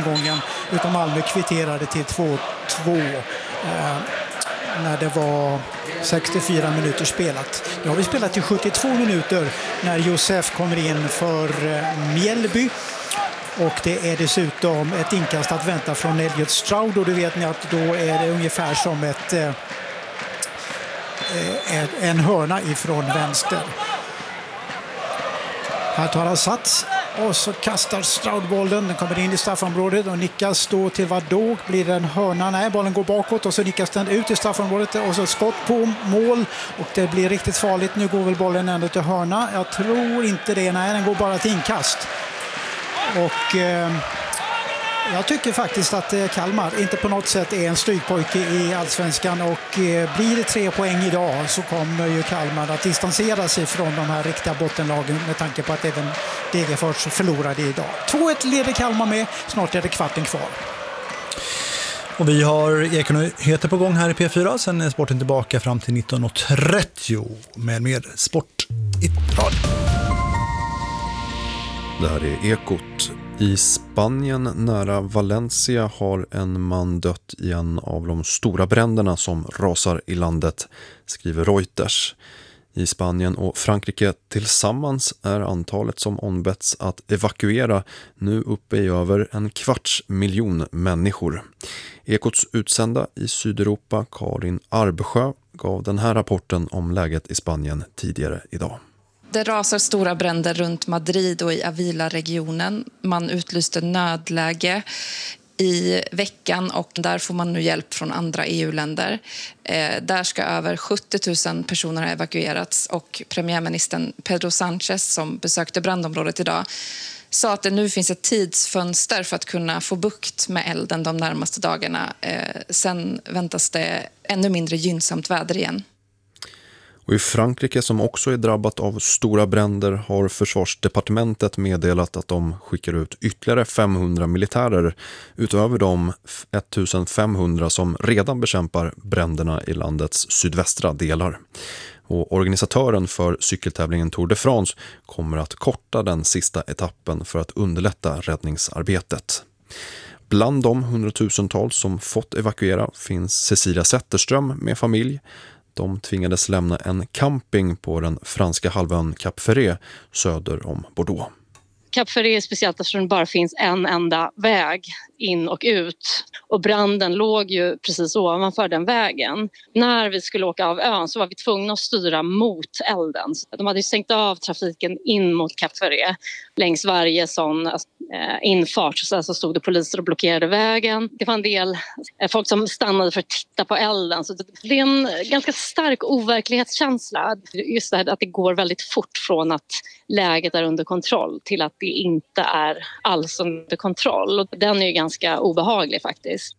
omgången, utan Malmö kvitterade till 2-2 när det var 64 minuter spelat. Nu har vi spelat i 72 minuter när Josef kommer in för Mjällby. Och det är dessutom ett inkast att vänta från Elliot Stroud, och då vet ni att då är det ungefär som en hörna ifrån vänster. Här tar han sats och så kastar Stroud bollen. Den kommer in i straffområdet och nickas då till vad då? Blir det en hörna? Nej, bollen går bakåt och så nickas den ut i straffområdet och så skott på mål och det blir riktigt farligt. Nu går väl bollen ändå till hörna. Jag tror inte det. Nej, den går bara till inkast. Och jag tycker faktiskt att Kalmar inte på något sätt är en strykpojke i Allsvenskan, och blir det 3 poäng idag så kommer ju Kalmar att distansera sig från de här riktiga bottenlagen med tanke på att även Degerfors förlorade idag. 2-1 leder Kalmar med, snart är det kvarten kvar. Och vi har Ekonyheter på gång här i P4, sen är sporten tillbaka fram till 19.30 med mer sport i radio. Det här är Ekot. I Spanien nära Valencia har en man dött i en av de stora bränderna som rasar i landet, skriver Reuters. I Spanien och Frankrike tillsammans är antalet som ombetts att evakuera nu uppe i över 250 000 människor. Ekots utsända i Sydeuropa, Karin Arbsjö, gav den här rapporten om läget i Spanien tidigare idag. Det rasar stora bränder runt Madrid och i Avila-regionen. Man utlyste nödläge i veckan och där får man nu hjälp från andra EU-länder. Där ska över 70 000 personer ha evakuerats, och premiärministern Pedro Sánchez, som besökte brandområdet idag, sa att det nu finns ett tidsfönster för att kunna få bukt med elden de närmaste dagarna. Sen väntas det ännu mindre gynnsamt väder igen. Och i Frankrike, som också är drabbat av stora bränder, har försvarsdepartementet meddelat att de skickar ut ytterligare 500 militärer utöver de 1500 som redan bekämpar bränderna i landets sydvästra delar. Och organisatören för cykeltävlingen Tour de France kommer att korta den sista etappen för att underlätta räddningsarbetet. Bland de 100,000-tals som fått evakuera finns Cecilia Zetterström med familj. De tvingades lämna en camping på den franska halvön Cap Ferret söder om Bordeaux. Cap Ferret är speciellt eftersom det bara finns en enda väg in och ut. Och branden låg ju precis ovanför den vägen. När vi skulle åka av ön så var vi tvungna att styra mot elden. De hade ju stängt av trafiken in mot Cap Ferret. Längs varje sån infart så stod det poliser och blockerade vägen. Det var en del folk som stannade för att titta på elden. Så det är en ganska stark overklighetskänsla. Just det här att det går väldigt fort från att läget är under kontroll till att det inte är alls under kontroll. Och den är ju ganska obehaglig faktiskt.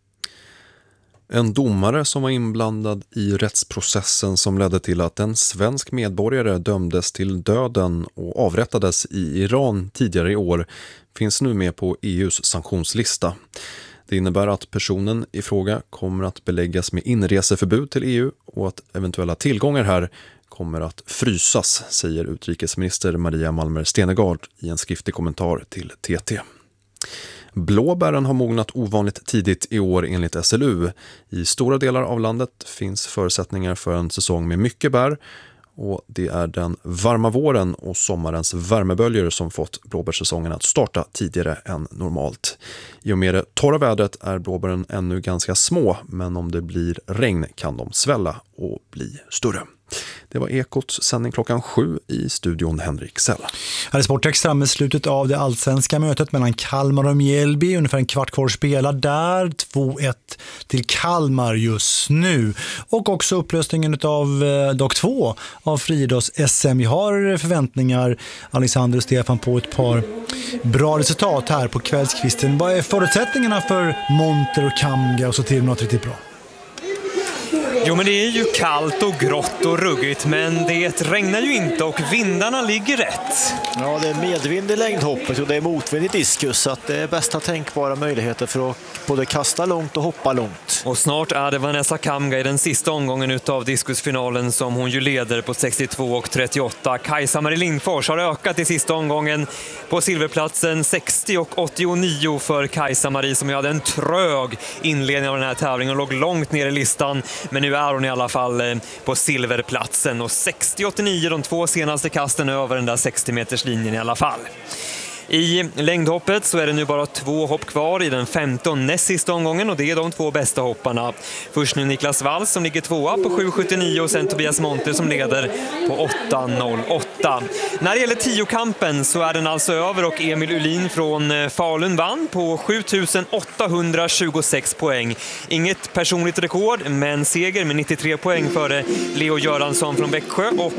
En domare som var inblandad i rättsprocessen som ledde till att en svensk medborgare dömdes till döden och avrättades i Iran tidigare i år finns nu med på EUs sanktionslista. Det innebär att personen i fråga kommer att beläggas med inreseförbud till EU och att eventuella tillgångar här kommer att frysas, säger utrikesminister Maria Malmer Stenergard i en skriftlig kommentar till TT. Blåbären har mognat ovanligt tidigt i år enligt SLU. I stora delar av landet finns förutsättningar för en säsong med mycket bär, och det är den varma våren och sommarens värmeböljor som fått blåbärssäsongen att starta tidigare än normalt. I och med det torra vädret är blåbären ännu ganska små, men om det blir regn kan de svälla och bli större. Det var Ekots sändning 7 i studion Henrik Sell. Här är Sportextra med slutet av det allsvenska mötet mellan Kalmar och Mjällby. Ungefär en kvart kvar spela där. 2-1 till Kalmar just nu. Och också upplösningen av dag 2 av friidrotts-SM. Vi har förväntningar, Alexander och Stefan, på ett par bra resultat här på kvällskvisten. Vad är förutsättningarna för Monter och Kamga och så till något riktigt bra? Jo, men det är ju kallt och grått och ruggigt, men det regnar ju inte och vindarna ligger rätt. Ja, det är medvind i längdhoppet och det är motvind i diskus, så att det är bästa tänkbara möjligheter för att både kasta långt och hoppa långt. Och snart är det Vanessa Kamga i den sista omgången utav diskusfinalen som hon ju leder på 62,38. Kajsa-Marie Lindfors har ökat i sista omgången på silverplatsen, 60,89 för Kajsa-Marie som ju hade en trög inledning av den här tävlingen och låg långt ner i listan, men nu är hon i alla fall på silverplatsen och 60,89 de 2 senaste kasten över den där 60-meterslinjen i alla fall. I längdhoppet så är det nu bara 2 hopp kvar i den 15 näst sista omgången och det är de 2 bästa hopparna. Först nu Niklas Walls som ligger 2 på 7,79 och sen Tobias Monter som leder på 8,08. När det gäller 10-kampen så är den alltså över och Emil Uhlin från Falun vann på 7,826 poäng. Inget personligt rekord, men seger med 93 poäng före Leo Göransson från Växjö och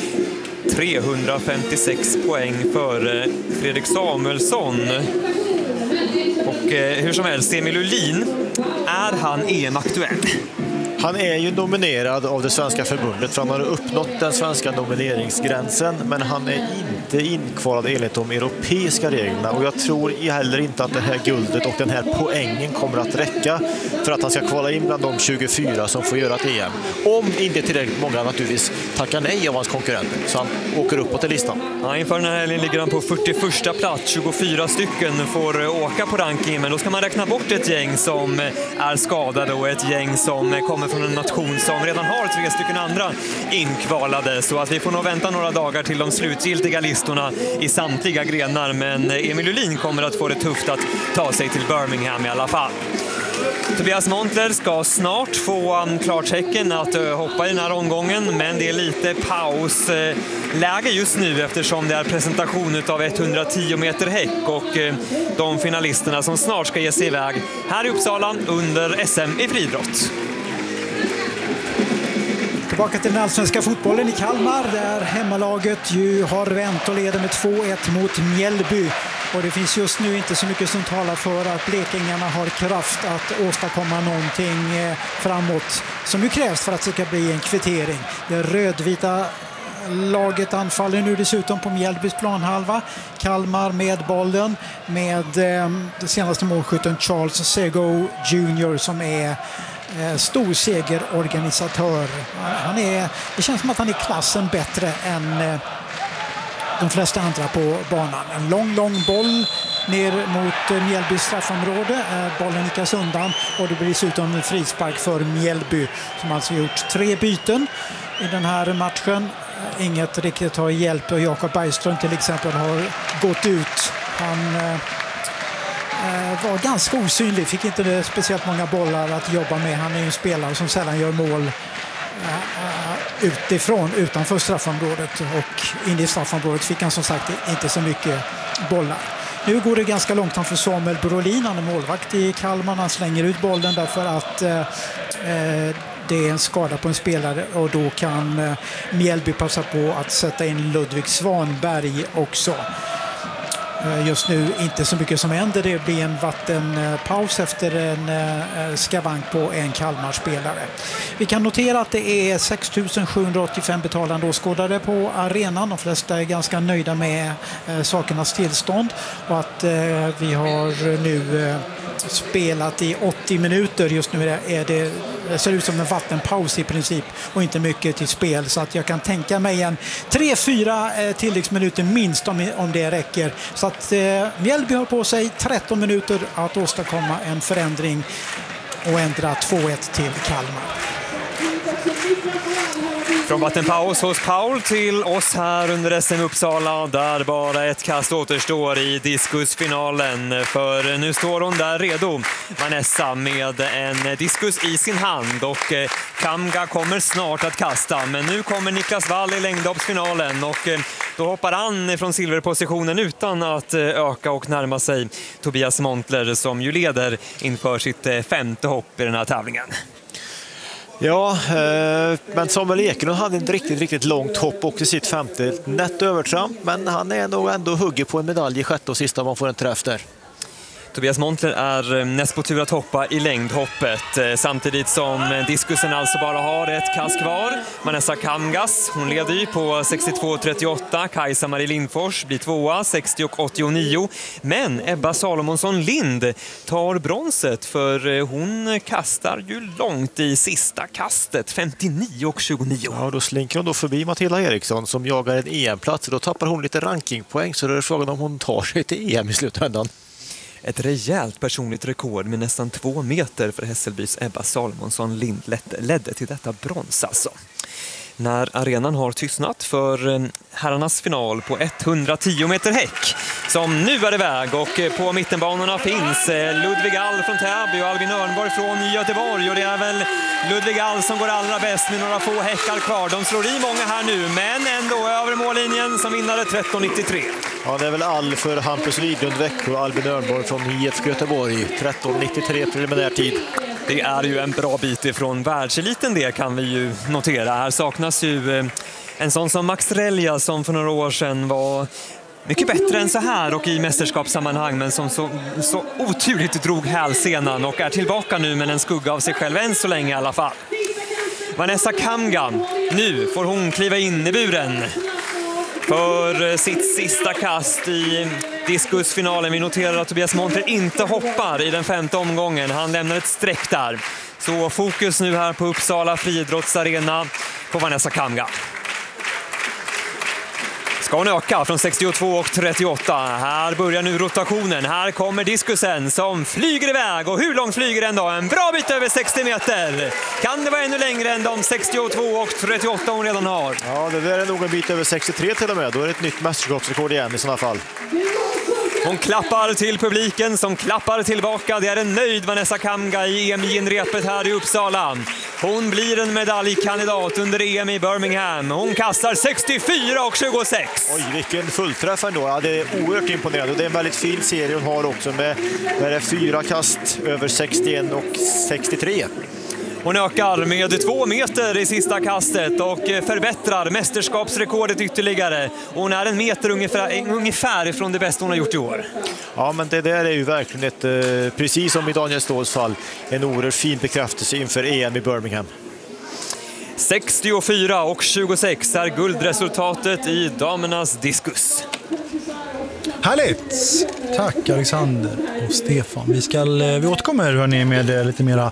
356 poäng för Fredrik Samuelsson. Och hur som helst, Emil Uhlin, är han EM-aktuell? Han är ju nominerad av det svenska förbundet för han har uppnått den svenska nomineringsgränsen, men han är inte inkvalad enligt de europeiska reglerna och jag tror heller inte att det här guldet och den här poängen kommer att räcka för att han ska kvala in bland de 24 som får göra ett EM. Om inte tillräckligt många naturligtvis tackar nej av hans konkurrenter, så han åker uppåt i listan. Ja, inför den här helgen ligger han på 41:a plats, 24 stycken får åka på rankingen, men då ska man räkna bort ett gäng som är skadade och ett gäng som kommer från en nation som redan har 3 stycken andra inkvalade, så att vi får nog vänta några dagar till de slutgiltiga listorna i samtliga grenar, men Emil Uhlin kommer att få det tufft att ta sig till Birmingham i alla fall. Tobias Montler ska snart få klartecken att hoppa i den här omgången, men det är lite pausläge just nu eftersom det är presentation av 110 meter häck och de finalisterna som snart ska ge sig iväg här i Uppsala under SM i friidrott. Tillbaka till den allsvenska fotbollen i Kalmar där hemmalaget ju har vänt och leder med 2-1 mot Mjällby. Och det finns just nu inte så mycket som talar för att blekingarna har kraft att åstadkomma någonting framåt som ju krävs för att det ska bli en kvittering. Det rödvita laget anfaller nu dessutom på Mjällbys planhalva. Kalmar med bollen med det senaste målskytten Charles Sego Jr. som är stor segerorganisatör. Det känns som att han är klassen bättre än de flesta andra på banan. En lång boll ner mot Mjällbys straffområde. Bollen nickas undan och det blir dessutom en frispark för Mjällby som alltså gjort 3 byten i den här matchen. Inget riktigt har hjälpt och Jakob Bergström till exempel har gått ut. Han var ganska osynlig, fick inte speciellt många bollar att jobba med. Han är ju en spelare som sällan gör mål utanför straffområdet och in i straffområdet fick han som sagt inte så mycket bollar. Nu går det ganska långt för Samuel Brolin, han är målvakt i Kalmar, han slänger ut bollen därför att det är en skada på en spelare och då kan Mjällby passa på att sätta in Ludvig Svanberg också. Just nu inte så mycket som händer. Det blir en vattenpaus efter en skavank på en Kalmar-spelare. Vi kan notera att det är 6 785 betalande åskådare på arenan. De flesta är ganska nöjda med sakernas tillstånd och att vi har nu spelat i 80 minuter. Just nu det ser ut som en vattenpaus i princip och inte mycket till spel, så att jag kan tänka mig en 3-4 tilläggsminuter minst om det räcker. Så att Mjällby har på sig 13 minuter att åstadkomma en förändring och ändra 2-1 till Kalmar. Från vattenpaus hos Paul till oss här under SM Uppsala där bara ett kast återstår i diskusfinalen. För nu står hon där redo, Vanessa, med en diskus i sin hand och Kamga kommer snart att kasta. Men nu kommer Niklas Wall i längdhoppsfinalen och då hoppar han från silverpositionen utan att öka och närma sig Tobias Montler som ju leder inför sitt 5:e hopp i den här tävlingen. Ja, men Samuel Ekelund hade ett riktigt långt hopp och i sitt 5:e nätt övertramp, men han är nog ändå hugger på en medalj i 6:e och sista om man får en träff där. Tobias Montler är näst på tur att hoppa i längdhoppet samtidigt som diskusen alltså bara har ett kast kvar. Vanessa Kamgas, hon leder ju på 62,38. Kajsa-Marie Lindfors blir tvåa, 60,89. Men Ebba Salomonsson Lind tar bronset för hon kastar ju långt i sista kastet, 59,29. Ja, då slinker hon då förbi Matilda Eriksson som jagar en EM-plats. Då tappar hon lite rankingpoäng, så det är frågan om hon tar sig till EM i slutändan. Ett rejält personligt rekord med nästan 2 meter för Hässelbys Ebba Salomonsson Lind ledde till detta brons alltså. När arenan har tystnat för herrarnas final på 110 meter häck som nu är iväg, och på mittenbanorna finns Ludvig All från Täby och Albin Örnborg från Göteborg, och det är väl Ludvig All som går allra bäst med några få häckar kvar. De slår i många här nu, men ändå över mållinjen som vinnare 13,93. Ja, det är väl All för Hampus Widlund Växjö och Albin Örnborg från IFK Göteborg, 13,93 preliminär tid. Det är ju en bra bit ifrån världseliten, det kan vi ju notera. Här saknas ju en sån som Max Relja som för några år sedan var mycket bättre än så här och i mästerskapssammanhang, men som så oturligt drog hälsenan och är tillbaka nu med en skugga av sig själv än så länge i alla fall. Vanessa Kamga, nu får hon kliva in i buren för sitt sista kast i diskusfinalen. Vi noterar att Tobias Montler inte hoppar i den 5:e omgången. Han lämnar ett streck där. Så fokus nu här på Uppsala friidrottsarena på Vanessa Kamga. Ska hon öka från 62,38. Här börjar nu rotationen. Här kommer diskusen som flyger iväg. Och hur långt flyger den då? En bra bit över 60 meter. Kan det vara ännu längre än de 62,38 hon redan har? Ja, det där är nog en bit över 63 till och med. Då är det ett nytt mästerskapsrekord igen i sådana fall. Hon klappar till publiken som klappar tillbaka. Det är en nöjd Vanessa Kamga i EM-genrepet här i Uppsala. Hon blir en medaljkandidat under EM i Birmingham. Hon kastar 64,26. Oj, vilken fullträff ändå. Ja, det är oerhört imponerande. Det är en väldigt fin serie hon har också med 4 kast över 61 och 63. Hon ökar med 2 meter i sista kastet och förbättrar mästerskapsrekordet ytterligare. Hon är en meter ungefär från det bästa hon har gjort i år. Ja, men det där är ju verkligen precis som i Daniel Ståhls fall, en oerhört fin bekräftelse inför EM i Birmingham. 64,26 är guldresultatet i damernas diskus. Härligt! Tack Alexander och Stefan. Vi återkommer hörni, med lite mera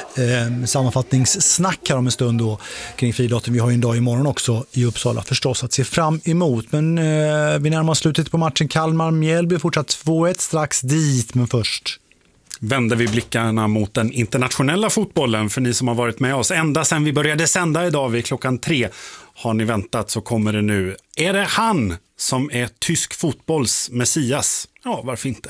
sammanfattningssnack här om en stund då, kring friidrotten. Vi har ju en dag imorgon också i Uppsala förstås att se fram emot. Men vi närmar oss slutet på matchen. Kalmar-Mjällby fortsatt 2-1 strax dit, men först vänder vi blickarna mot den internationella fotbollen. För ni som har varit med oss ända sedan vi började sända idag vid 3:00 har ni väntat, så kommer det nu. Är det han som är tysk fotbolls messias? Ja, varför inte?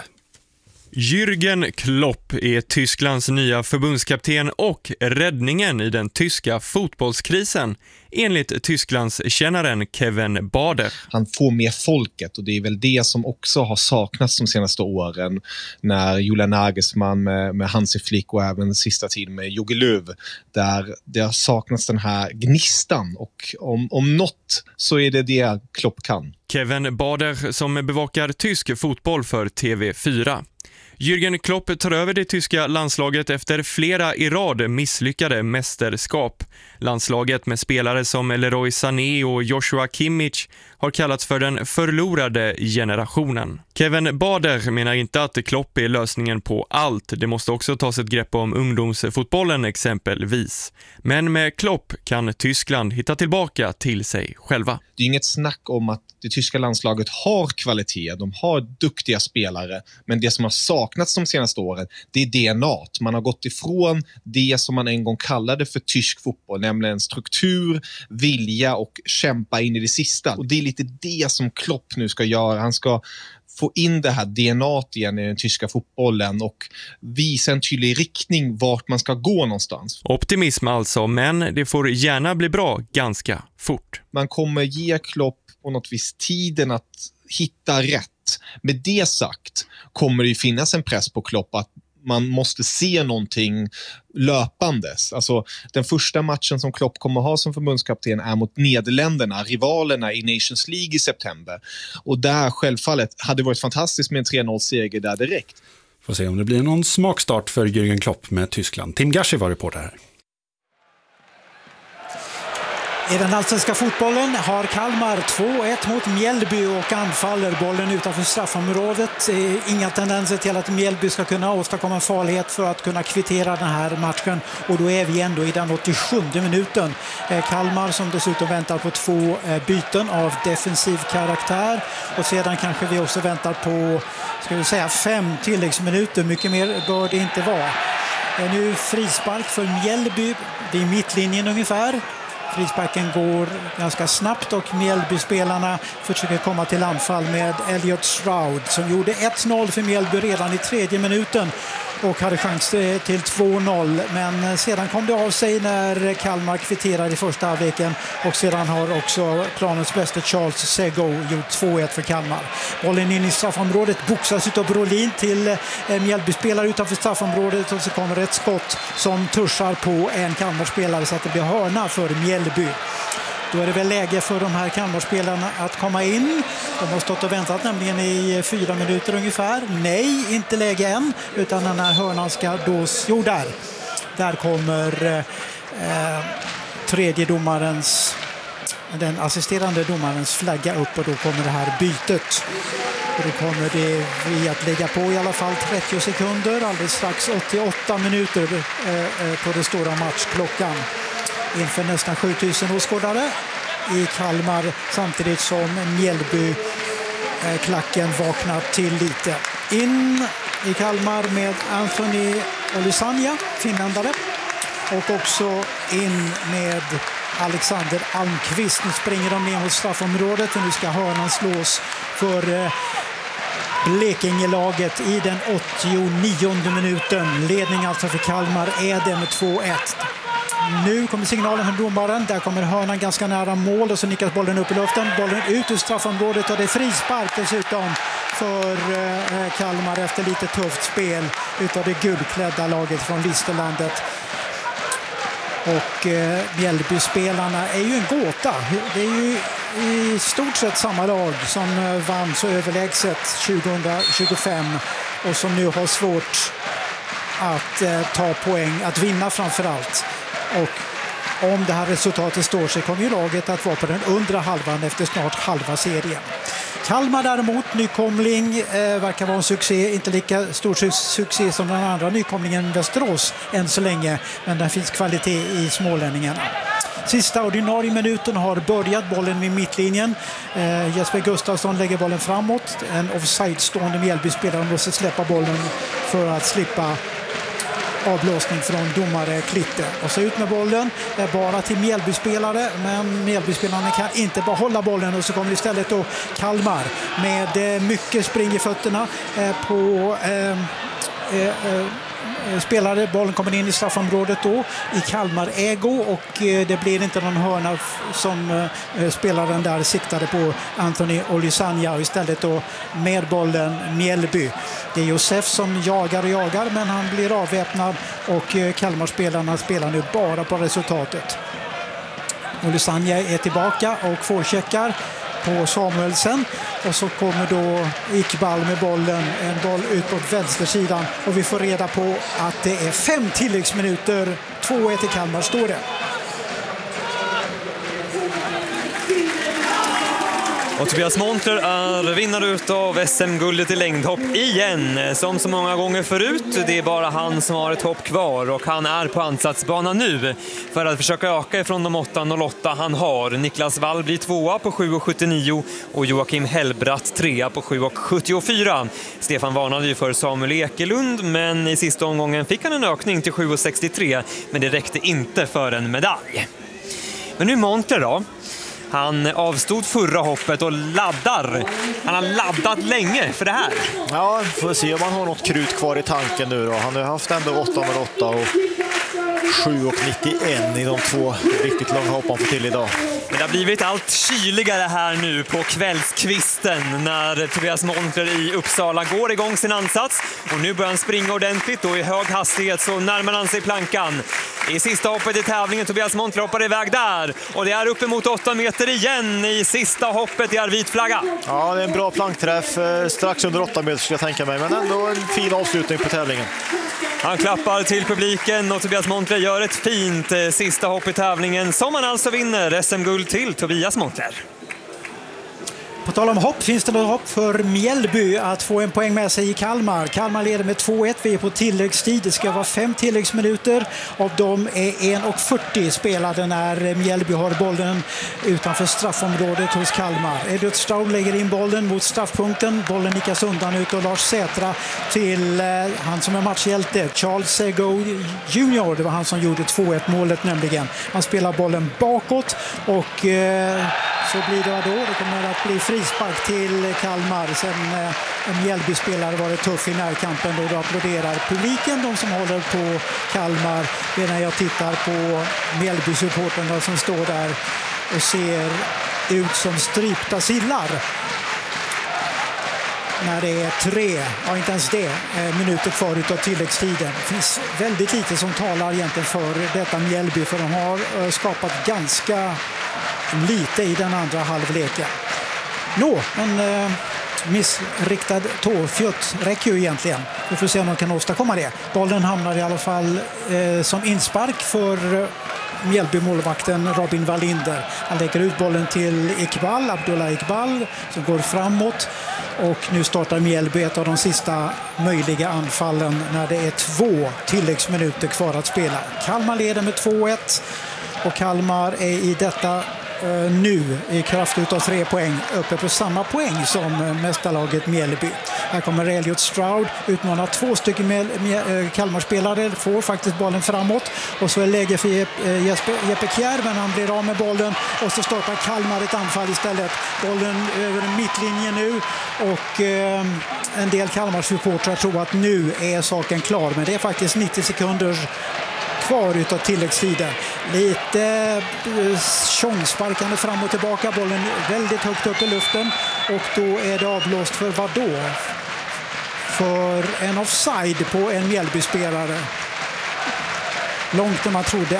Jürgen Klopp är Tysklands nya förbundskapten och räddningen i den tyska fotbollskrisen, enligt Tysklands kännaren Kevin Bader. Han får med folket, och det är väl det som också har saknats de senaste åren när Julian Nagelsmann med Hansi Flick och även sista tiden med Jogi Löw, där det har saknats den här gnistan, och om något så är det Klopp kan. Kevin Bader som bevakar tysk fotboll för TV4. Jürgen Klopp tar över det tyska landslaget efter flera i rad misslyckade mästerskap. Landslaget med spelare som Leroy Sané och Joshua Kimmich har kallats för den förlorade generationen. Kevin Bader menar inte att Klopp är lösningen på allt. Det måste också tas ett grepp om ungdomsfotbollen exempelvis. Men med Klopp kan Tyskland hitta tillbaka till sig själva. Det är inget snack om att det tyska landslaget har kvalitet, de har duktiga spelare, men det som har saknats de senaste åren, det är DNA. Man har gått ifrån det som man en gång kallade för tysk fotboll, nämligen struktur, vilja och kämpa in i det sista. Och det är lite det som Klopp nu ska göra. Han ska få in det här DNA igen i den tyska fotbollen och visa en tydlig riktning vart man ska gå någonstans. Optimism alltså, men det får gärna bli bra ganska fort. Man kommer ge Klopp på något vis tiden att hitta rätt. Med det sagt kommer det ju finnas en press på Klopp att man måste se någonting löpandes. Alltså, den första matchen som Klopp kommer ha som förbundskapten är mot Nederländerna, rivalerna i Nations League i september. Och där självfallet hade det varit fantastiskt med en 3-0-seger där direkt. Får se om det blir någon smakstart för Jürgen Klopp med Tyskland. Tim Gashi var reporter här. I den allsvenska fotbollen har Kalmar 2-1 mot Mjällby och anfaller bollen utanför straffområdet. Inga tendenser till att Mjällby ska kunna åstadkomma farlighet för att kunna kvittera den här matchen. Och då är vi ändå i den 87:e minuten. Kalmar som dessutom väntar på 2 byten av defensiv karaktär. Och sedan kanske vi också väntar på, ska vi säga, 5 tilläggsminuter. Mycket mer bör det inte vara. Nu frispark för Mjällby. Det är mittlinjen ungefär. Frisparken går ganska snabbt och Mjällby-spelarna försöker komma till anfall med Elliot Stroud som gjorde 1-0 för Mjällby redan i 3:e minuten och hade chans till 2-0. Men sedan kom det av sig när Kalmar kvitterade i första halvleken och sedan har också planens bästa Charles Sego gjort 2-1 för Kalmar. Bollen in i straffområdet boxas utav Brolin till Mjällby-spelare utanför straffområdet och så kommer ett skott som tuschar på en Kalmar-spelare så att det blir hörna för Mjällby. Då är det väl läge för de här Kalmarspelarna att komma in. De har stått och väntat nämligen i 4 minuter ungefär. Nej, inte läge än, utan den här hörnan ska då... Jo, där kommer tredje domarens, den assisterande domarens flagga upp och då kommer det här bytet. Och då kommer det vi att lägga på i alla fall 30 sekunder, alldeles strax 88 minuter på det stora matchklockan. Inför nästan 7000 åskådare i Kalmar samtidigt som Mjällby klacken vaknar till lite. In i Kalmar med Anthony Olisanya, finländare, och också in med Alexander Almqvist. Nu springer de ner mot straffområdet och nu ska hörnan slås för Blekingelaget i den 89:e minuten. Ledning alltså för Kalmar är det med 2-1. Nu kommer signalen från domaren. Där kommer hörnan ganska nära mål och så nickas bollen upp i luften. Bollen ut ur straffområdet och det är frispark dessutom för Kalmar efter lite tufft spel utav det gulklädda laget från Listerlandet. Och Mjällby-spelarna är ju en gåta. Det är ju i stort sett samma lag som vann så överlägset 2025 och som nu har svårt att ta poäng, att vinna framförallt. Och om det här resultatet står sig kommer ju laget att vara på den undre halvan efter snart halva serien. Kalmar däremot, nykomling, verkar vara en succé. Inte lika stor succé som den andra nykomlingen Västerås än så länge. Men det finns kvalitet i smålänningarna. Sista ordinarie minuten har börjat, bollen vid mittlinjen. Jesper Gustafsson lägger bollen framåt. En offside-stående Mjällby-spelare måste släppa bollen för att slippa avblåsning från domare Klitte. Och så ut med bollen, bara till Mjällby-spelare, men Mjällby-spelarna kan inte behålla bollen och så kommer istället då Kalmar med mycket spring i fötterna på spelare. Bollen kommer in i straffområdet då i Kalmar ägo och det blir inte någon hörna som spelaren där siktade på Anthony Olisanya och istället då med bollen Mjällby. Det är Josef som jagar men han blir avväpnad och Kalmarspelarna spelar nu bara på resultatet. Olisanya är tillbaka och forecheckar på Samuelsen och så kommer då Iqbal med bollen, en boll ut på vänstersidan och vi får reda på att det är 5 tilläggsminuter, 2-1 i Kalmar står det. Och Tobias Montler är vinnare utav SM-guldet i längdhopp igen. Som så många gånger förut, det är bara han som har ett hopp kvar och han är på ansatsbana nu för att försöka öka ifrån de 8.08 han har. Niklas Wall blir 2 på 7.79 och Joakim Hellbratt 3 på 7.74. Stefan varnade ju för Samuel Ekelund, men i sista omgången fick han en ökning till 7.63, men det räckte inte för en medalj. Men nu Montler då. Han avstod förra hoppet och laddar. Han har laddat länge för det här. Ja, får se om han har något krut kvar i tanken nu då. Han har haft ändå 8.08 och 7.91 i de 2 riktigt långa hopp han får till idag. Men det har blivit allt kyligare här nu på kvällskvisten när Tobias Montler i Uppsala går igång sin ansats. Och nu börjar han springa ordentligt och i hög hastighet så närmar han sig plankan. I sista hoppet i tävlingen, Tobias Montler hoppar iväg där. Och det är uppemot 8 meter igen i sista hoppet i vit flagga. Ja, det är en bra plankträff. Strax under 8 meter skulle jag tänka mig. Men ändå en fin avslutning på tävlingen. Han klappar till publiken och Tobias Montler gör ett fint sista hopp i tävlingen. Som han alltså vinner SM-guld till Tobias Montler. På tal om hopp finns det något hopp för Mjällby att få en poäng med sig i Kalmar. Kalmar leder med 2-1. Vi är på tilläggstid. Det ska vara 5 tilläggsminuter. Av dem är 1:40 spelade när Mjällby har bollen utanför straffområdet hos Kalmar. Edward Stroud lägger in bollen mot straffpunkten. Bollen nickas undan ut och Lars Sätra till han som är matchhjälte. Charles Sego Jr. Det var han som gjorde 2-1 målet nämligen. Han spelar bollen bakåt och så blir det då. Det kommer att bli frispark till Kalmar. Sen en Mjällby-spelare var det tuff i närkampen och då applåderar publiken, de som håller på Kalmar. Medan jag tittar på Mjällby-supporterna som står där och ser ut som strypta sillar. När det är 3, ja inte ens det, minuter kvar utav tilläggstiden. Det finns väldigt lite som talar egentligen för detta Mjällby, för de har skapat ganska lite i den andra halvleken. En missriktad tåfjutt räcker ju egentligen. Vi får se om de kan åstadkomma det. Bollen hamnar i alla fall som inspark för Mjällby-målvakten Robin Wallinder. Han lägger ut bollen till Abdullah Iqbal som går framåt. Och nu startar Mjällby ett av de sista möjliga anfallen när det är 2 tilläggsminuter kvar att spela. Kalmar leder med 2-1 och Kalmar är i detta nu i kraft utav 3 poäng uppe på samma poäng som mästarlaget Mjällby. Här kommer Elliot Stroud, utmanar 2 stycken Kalmarspelare, får faktiskt bollen framåt och så är läge för Jeppe Kjær, men han blir av med bollen och så startar Kalmar ett anfall istället. Bollen över mittlinjen nu och en del Kalmar-supportrar tror att nu är saken klar, men det är faktiskt 90 sekunder kvar utav tilläggstiden. Lite tjongsparkande fram och tillbaka. Bollen väldigt högt upp i luften. Och då är det avblåst för vad då? För en offside på en Mjällby-spelare. Långt när man trodde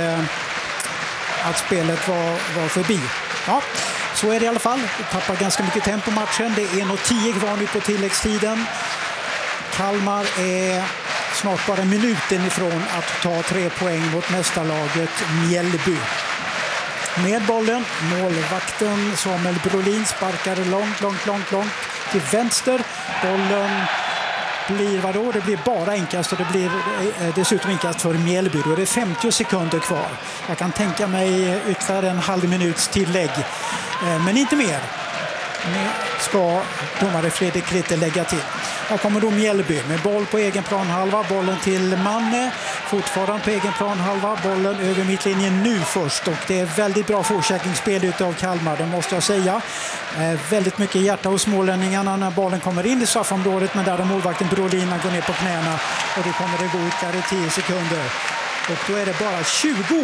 att spelet var förbi. Ja, så är det i alla fall. Vi tappar ganska mycket tempo matchen. Det är 1:10 kvar nu på tilläggstiden. Kalmar är snart bara minuten ifrån att ta 3 poäng mot mästarlaget Mjällby. Med bollen, målvakten Samuel Brolin sparkar långt till vänster. Bollen blir vadå? Det blir bara inkast och det blir dessutom inkast för Mjällby. Då är det 50 sekunder kvar. Jag kan tänka mig ytterligare en halv minuts tillägg. Men inte mer. Nu ska domare Fredrik Ritter lägga till. Här kommer då Mjällby med boll på egen planhalva. Bollen till Manne. Fortfarande på egen planhalva. Bollen över mittlinjen nu först. Och det är väldigt bra fortsättningsspel utav Kalmar, det måste jag säga. Väldigt mycket hjärta hos smålänningarna när bollen kommer in i straffområdet. Men där är målvakten Brolin går ner på knäna. Och då kommer det gå ytterligare 10 sekunder. Och då är det bara 20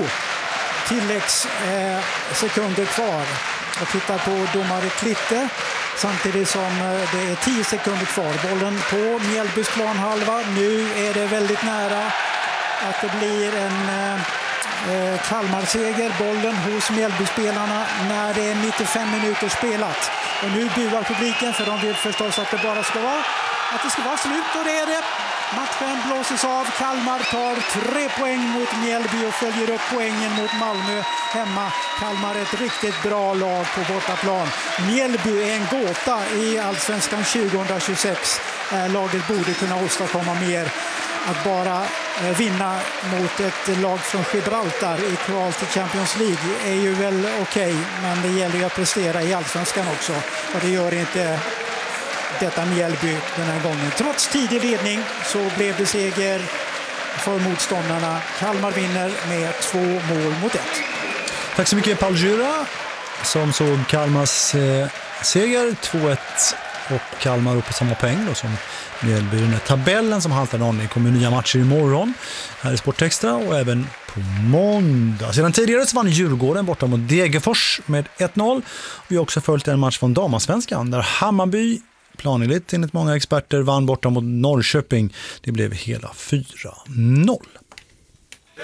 tilläggssekunder kvar. Jag tittar på domare Klitte. Samtidigt som det är 10 sekunder kvar. Bollen på Mjällbys planhalva. Nu är det väldigt nära att det blir en Kalmar-seger. Bollen hos Mjällby-spelarna när det är 95 minuter spelat. Och nu buar publiken, för de vill förstås att det bara ska vara slut, och det är det. Matchen blåses av. Kalmar tar 3 poäng mot Mjällby och följer upp poängen mot Malmö hemma. Kalmar är ett riktigt bra lag på bortaplan. Mjällby är en gåta i Allsvenskan 2026. Laget borde kunna åstadkomma mer. Att bara vinna mot ett lag från Gibraltar i kval till Champions League är ju väl okej, men det gäller ju att prestera i Allsvenskan också. Och det gör inte detta Mjällby den här gången. Trots tidig ledning så blev det seger för motståndarna. Kalmar vinner med 2 mål mot 1. Tack så mycket Paul Djura som såg Kalmars seger 2-1 och Kalmar upp på samma poäng då som Mjällby. Den här tabellen som haltar någon. Det kommer nya matcher imorgon här i Sportextra och även på måndag. Sedan tidigare så vann Djurgården borta mot Degerfors med 1-0. Vi har också följt en match från Damasvenskan där Hammarby planenligt enligt många experter vann borta mot Norrköping. Det blev hela 4-0.